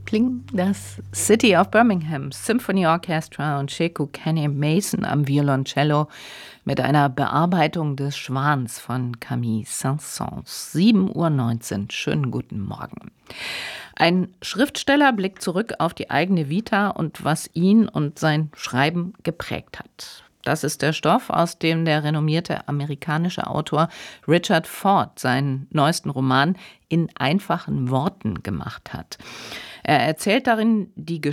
klingen das City of Birmingham Symphony Orchestra und Sheku Kenny Mason am Violoncello mit einer Bearbeitung des Schwans von Camille Saint-Saëns. 7:19 Uhr. Schönen guten Morgen. Ein Schriftsteller blickt zurück auf die eigene Vita und was ihn und sein Schreiben geprägt hat. Das ist der Stoff, aus dem der renommierte amerikanische Autor Richard Ford seinen neuesten Roman in einfachen Worten gemacht hat. Er erzählt darin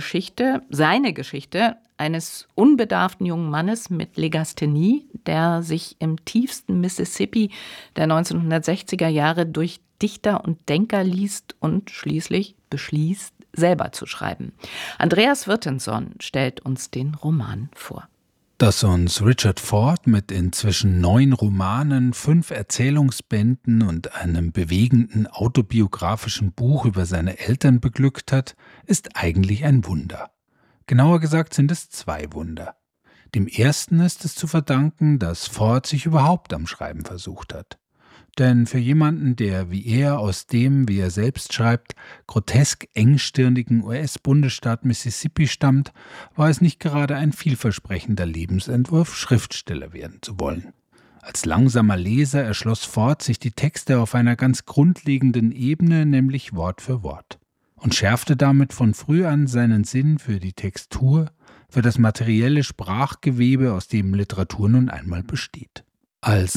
seine Geschichte eines unbedarften jungen Mannes mit Legasthenie, der sich im tiefsten Mississippi der 1960er Jahre durch Dichter und Denker liest und schließlich beschließt, selber zu schreiben. Andreas Wirtensson stellt uns den Roman vor. Dass uns Richard Ford mit inzwischen 9 Romanen, 5 Erzählungsbänden und einem bewegenden autobiografischen Buch über seine Eltern beglückt hat, ist eigentlich ein Wunder. Genauer gesagt sind es 2 Wunder. Dem ersten ist es zu verdanken, dass Ford sich überhaupt am Schreiben versucht hat. Denn für jemanden, der wie er aus dem, wie er selbst schreibt, grotesk engstirnigen US-Bundesstaat Mississippi stammt, war es nicht gerade ein vielversprechender Lebensentwurf, Schriftsteller werden zu wollen. Als langsamer Leser erschloss Ford sich die Texte auf einer ganz grundlegenden Ebene, nämlich Wort für Wort, und schärfte damit von früh an seinen Sinn für die Textur, für das materielle Sprachgewebe, aus dem Literatur nun einmal besteht. Als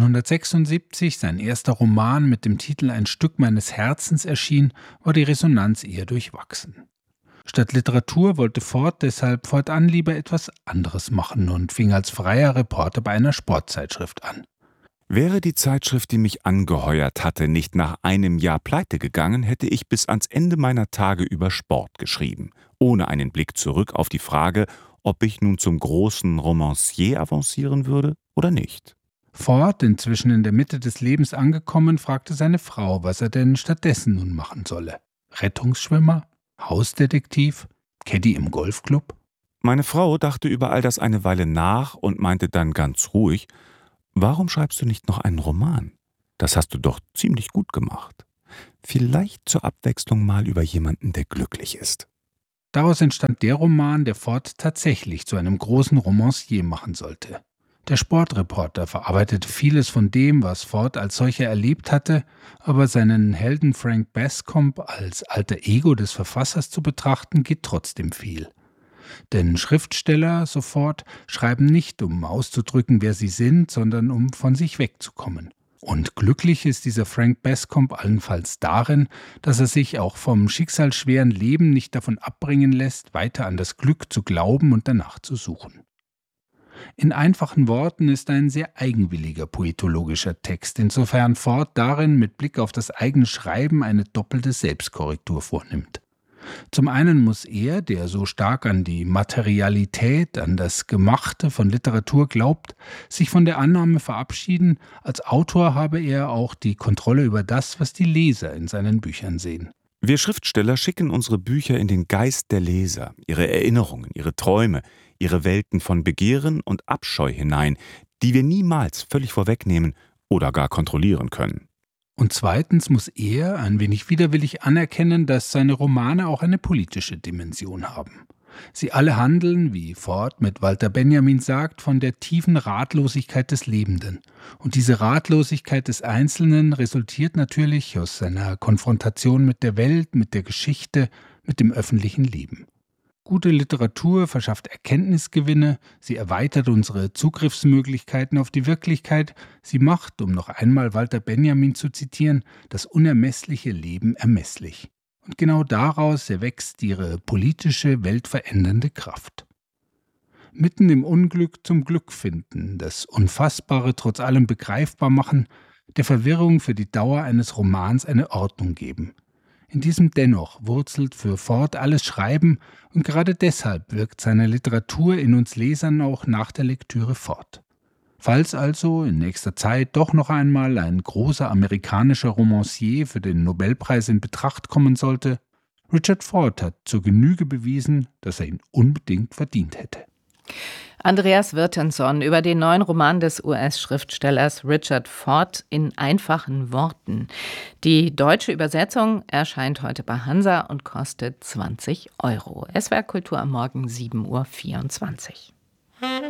1976 sein erster Roman mit dem Titel Ein Stück meines Herzens erschien, war die Resonanz eher durchwachsen. Statt Literatur wollte Ford deshalb fortan lieber etwas anderes machen und fing als freier Reporter bei einer Sportzeitschrift an. Wäre die Zeitschrift, die mich angeheuert hatte, nicht nach einem Jahr pleite gegangen, hätte ich bis ans Ende meiner Tage über Sport geschrieben, ohne einen Blick zurück auf die Frage, ob ich nun zum großen Romancier avancieren würde oder nicht. Ford, inzwischen in der Mitte des Lebens angekommen, fragte seine Frau, was er denn stattdessen nun machen solle. Rettungsschwimmer? Hausdetektiv? Caddy im Golfclub? Meine Frau dachte über all das eine Weile nach und meinte dann ganz ruhig, warum schreibst du nicht noch einen Roman? Das hast du doch ziemlich gut gemacht. Vielleicht zur Abwechslung mal über jemanden, der glücklich ist. Daraus entstand der Roman, der Ford tatsächlich zu einem großen Romancier machen sollte. Der Sportreporter verarbeitete vieles von dem, was Ford als solcher erlebt hatte, aber seinen Helden Frank Bascomb als alter Ego des Verfassers zu betrachten, geht trotzdem viel. Denn Schriftsteller, so Ford, schreiben nicht, um auszudrücken, wer sie sind, sondern um von sich wegzukommen. Und glücklich ist dieser Frank Bascomb allenfalls darin, dass er sich auch vom schicksalsschweren Leben nicht davon abbringen lässt, weiter an das Glück zu glauben und danach zu suchen. In einfachen Worten ist ein sehr eigenwilliger poetologischer Text, insofern Ford darin mit Blick auf das eigene Schreiben eine doppelte Selbstkorrektur vornimmt. Zum einen muss er, der so stark an die Materialität, an das Gemachte von Literatur glaubt, sich von der Annahme verabschieden, als Autor habe er auch die Kontrolle über das, was die Leser in seinen Büchern sehen. Wir Schriftsteller schicken unsere Bücher in den Geist der Leser, ihre Erinnerungen, ihre Träume, ihre Welten von Begehren und Abscheu hinein, die wir niemals völlig vorwegnehmen oder gar kontrollieren können. Und zweitens muss er ein wenig widerwillig anerkennen, dass seine Romane auch eine politische Dimension haben. Sie alle handeln, wie Ford mit Walter Benjamin sagt, von der tiefen Ratlosigkeit des Lebenden. Und diese Ratlosigkeit des Einzelnen resultiert natürlich aus seiner Konfrontation mit der Welt, mit der Geschichte, mit dem öffentlichen Leben. Gute Literatur verschafft Erkenntnisgewinne, sie erweitert unsere Zugriffsmöglichkeiten auf die Wirklichkeit, sie macht, um noch einmal Walter Benjamin zu zitieren, das unermessliche Leben ermesslich. Und genau daraus erwächst ihre politische, weltverändernde Kraft. Mitten im Unglück zum Glück finden, das Unfassbare trotz allem begreifbar machen, der Verwirrung für die Dauer eines Romans eine Ordnung geben. In diesem Dennoch wurzelt für Ford alles Schreiben und gerade deshalb wirkt seine Literatur in uns Lesern auch nach der Lektüre fort. Falls also in nächster Zeit doch noch einmal ein großer amerikanischer Romancier für den Nobelpreis in Betracht kommen sollte, Richard Ford hat zur Genüge bewiesen, dass er ihn unbedingt verdient hätte. Andreas Wirtensson über den neuen Roman des US-Schriftstellers Richard Ford in einfachen Worten. Die deutsche Übersetzung erscheint heute bei Hansa und kostet 20 €. SWR Kultur am Morgen 7:24 Uhr.